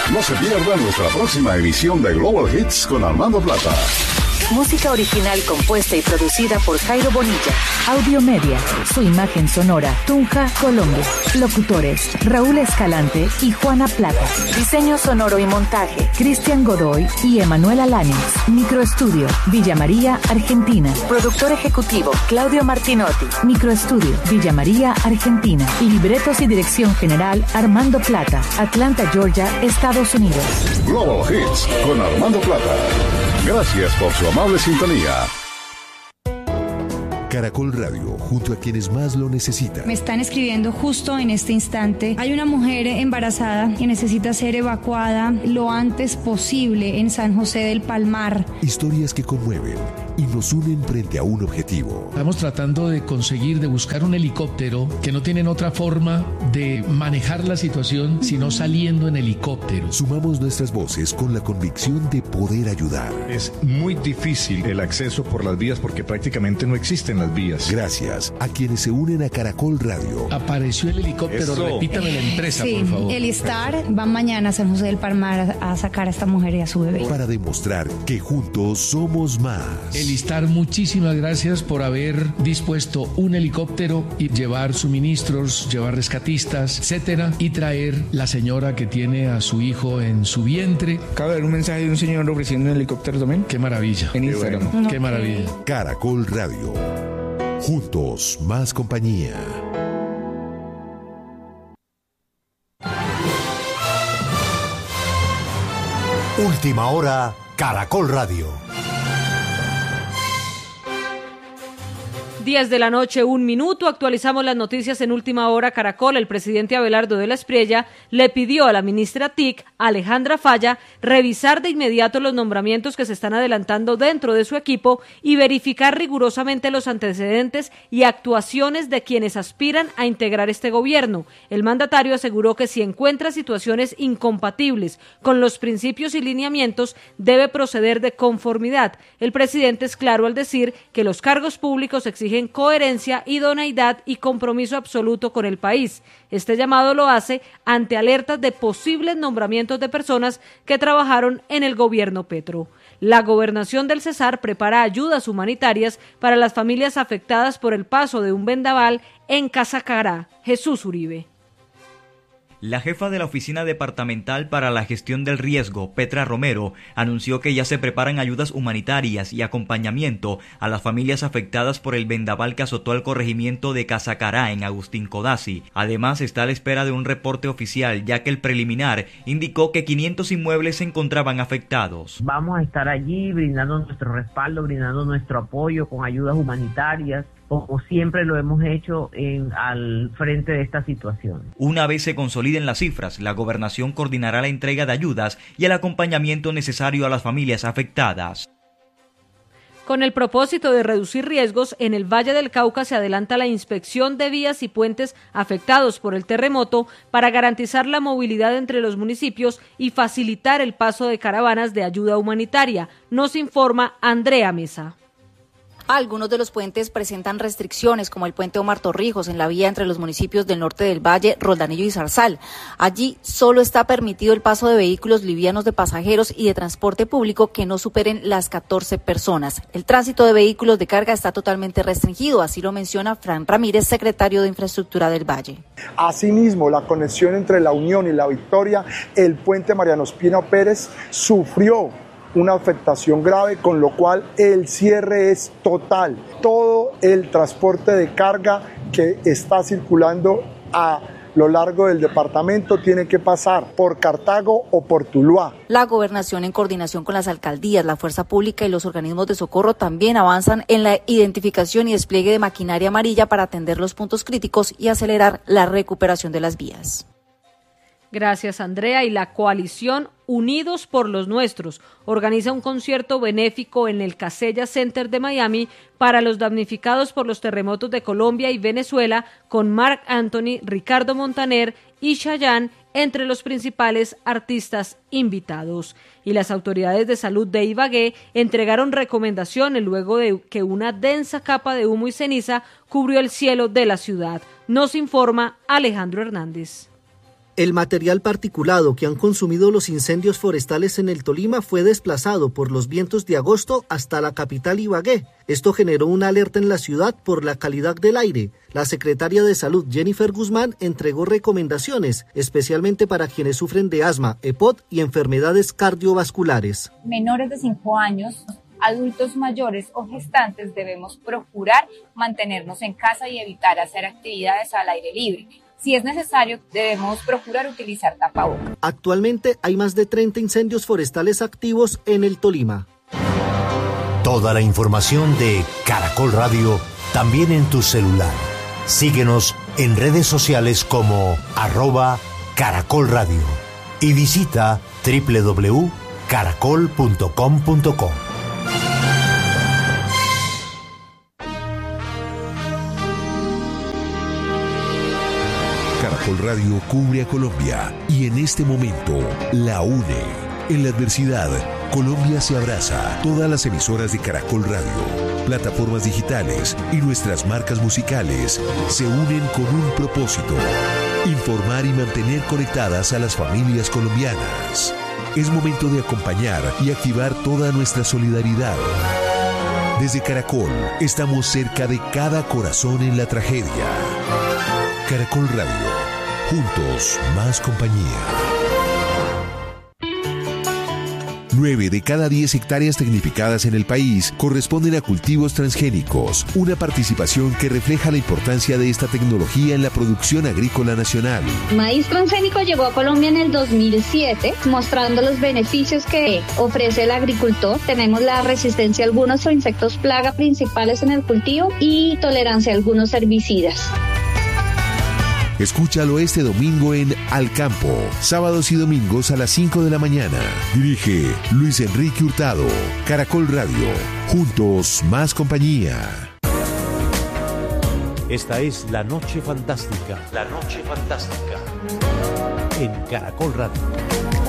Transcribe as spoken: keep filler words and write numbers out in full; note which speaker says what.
Speaker 1: No se pierda nuestra próxima emisión de Global Hits con Armando Plata.
Speaker 2: Música original compuesta y producida por Jairo Bonilla. Audio Media, su imagen sonora, Tunja, Colombia. Locutores, Raúl Escalante y Juana Plata. Diseño sonoro y montaje, Cristian Godoy y Emanuela Lanes. Microestudio, Villa María, Argentina. Productor ejecutivo, Claudio Martinotti. Microestudio, Villa María, Argentina. Libretos y dirección general, Armando Plata. Atlanta, Georgia, Estados Unidos.
Speaker 1: Global Hits con Armando Plata. Gracias por su amable sintonía.
Speaker 3: Caracol Radio, junto a quienes más lo necesitan.
Speaker 4: Me están escribiendo justo en este instante. Hay una mujer embarazada que necesita ser evacuada lo antes posible en San José del Palmar.
Speaker 3: Historias que conmueven y nos unen frente a un objetivo.
Speaker 5: Estamos tratando de conseguir, de buscar un helicóptero que no tienen otra forma de manejar la situación sino saliendo en helicóptero.
Speaker 3: Sumamos nuestras voces con la convicción de poder ayudar.
Speaker 6: Es muy difícil el acceso por las vías porque prácticamente no existen las vías.
Speaker 3: Gracias a quienes se unen a Caracol Radio.
Speaker 5: Apareció el helicóptero, Eso. repítame la empresa,
Speaker 4: sí,
Speaker 5: por favor.
Speaker 4: El Star va mañana a San José del Palmar a sacar a esta mujer y a su bebé.
Speaker 3: Para demostrar que juntos somos más.
Speaker 5: Elistar, muchísimas gracias por haber dispuesto un helicóptero y llevar suministros, llevar rescatistas, etcétera, y traer la señora que tiene a su hijo en su vientre.
Speaker 7: Acaba de ver un mensaje de un señor ofreciendo un helicóptero también.
Speaker 5: Qué maravilla.
Speaker 7: En Instagram.
Speaker 5: Qué, bueno. Qué maravilla.
Speaker 3: Caracol Radio. Juntos, más compañía.
Speaker 8: Última hora, Caracol Radio.
Speaker 9: diez de la noche, un minuto, actualizamos las noticias en Última Hora Caracol. El presidente Abelardo de la Espriella le pidió a la ministra T I C, Alejandra Falla, revisar de inmediato los nombramientos que se están adelantando dentro de su equipo y verificar rigurosamente los antecedentes y actuaciones de quienes aspiran a integrar este gobierno. El mandatario aseguró que si encuentra situaciones incompatibles con los principios y lineamientos, debe proceder de conformidad. El presidente es claro al decir que los cargos públicos exigen coherencia, idoneidad y compromiso absoluto con el país. Este llamado lo hace ante alertas de posibles nombramientos de personas que trabajaron en el gobierno Petro. La gobernación del Cesar prepara ayudas humanitarias para las familias afectadas por el paso de un vendaval en Casacará. Jesús Uribe.
Speaker 10: La jefa de la Oficina Departamental para la Gestión del Riesgo, Petra Romero, anunció que ya se preparan ayudas humanitarias y acompañamiento a las familias afectadas por el vendaval que azotó al corregimiento de Casacará en Agustín Codazzi. Además, está a la espera de un reporte oficial, ya que el preliminar indicó que quinientos inmuebles se encontraban afectados.
Speaker 11: Vamos a estar allí brindando nuestro respaldo, brindando nuestro apoyo con ayudas humanitarias, como siempre lo hemos hecho en, al frente de esta situación.
Speaker 10: Una vez se consoliden las cifras, la gobernación coordinará la entrega de ayudas y el acompañamiento necesario a las familias afectadas.
Speaker 9: Con el propósito de reducir riesgos, en el Valle del Cauca se adelanta la inspección de vías y puentes afectados por el terremoto para garantizar la movilidad entre los municipios y facilitar el paso de caravanas de ayuda humanitaria. Nos informa Andrea Mesa.
Speaker 12: Algunos de los puentes presentan restricciones, como el puente Omar Torrijos en la vía entre los municipios del norte del Valle, Roldanillo y Zarzal. Allí solo está permitido el paso de vehículos livianos de pasajeros y de transporte público que no superen las catorce personas. El tránsito de vehículos de carga está totalmente restringido, así lo menciona Fran Ramírez, secretario de Infraestructura del Valle.
Speaker 13: Asimismo, la conexión entre La Unión y La Victoria, el puente Mariano Espina Pérez, sufrió una afectación grave, con lo cual el cierre es total. Todo el transporte de carga que está circulando a lo largo del departamento tiene que pasar por Cartago o por Tuluá.
Speaker 12: La gobernación, en coordinación con las alcaldías, la fuerza pública y los organismos de socorro, también avanzan en la identificación y despliegue de maquinaria amarilla para atender los puntos críticos y acelerar la recuperación de las vías.
Speaker 9: Gracias, Andrea. Y la coalición Unidos por los Nuestros organiza un concierto benéfico en el Casella Center de Miami para los damnificados por los terremotos de Colombia y Venezuela, con Marc Anthony, Ricardo Montaner y Chayanne entre los principales artistas invitados. Y las autoridades de salud de Ibagué entregaron recomendaciones luego de que una densa capa de humo y ceniza cubrió el cielo de la ciudad. Nos informa Alejandro Hernández.
Speaker 14: El material particulado que han consumido los incendios forestales en el Tolima fue desplazado por los vientos de agosto hasta la capital Ibagué. Esto generó una alerta en la ciudad por la calidad del aire. La secretaria de Salud, Jennifer Guzmán, entregó recomendaciones, especialmente para quienes sufren de asma, E P O D y enfermedades cardiovasculares.
Speaker 15: Menores de cinco años, adultos mayores o gestantes debemos procurar mantenernos en casa y evitar hacer actividades al aire libre. Si es necesario, debemos procurar utilizar tapabocas.
Speaker 14: Actualmente hay más de treinta incendios forestales activos en el Tolima.
Speaker 8: Toda la información de Caracol Radio también en tu celular. Síguenos en redes sociales como arroba Caracol Radio y visita doble u doble u doble u punto caracol punto com punto co.
Speaker 3: Caracol Radio cubre a Colombia y en este momento la une. En la adversidad, Colombia se abraza. Todas las emisoras de Caracol Radio, plataformas digitales y nuestras marcas musicales se unen con un propósito: informar y mantener conectadas a las familias colombianas. Es momento de acompañar y activar toda nuestra solidaridad. Desde Caracol, estamos cerca de cada corazón en la tragedia. Caracol Radio, juntos más compañía. Nueve de cada diez hectáreas tecnificadas en el país corresponden a cultivos transgénicos, una participación que refleja la importancia de esta tecnología en la producción agrícola nacional.
Speaker 16: Maíz transgénico llegó a Colombia en el dos mil siete, mostrando los beneficios que ofrece el agricultor. Tenemos la resistencia a algunos insectos plaga principales en el cultivo y tolerancia a algunos herbicidas.
Speaker 3: Escúchalo este domingo en Al Campo, sábados y domingos a las cinco de la mañana. Dirige Luis Enrique Hurtado. Caracol Radio, juntos más compañía.
Speaker 8: Esta es La Noche Fantástica. La Noche Fantástica. En Caracol Radio.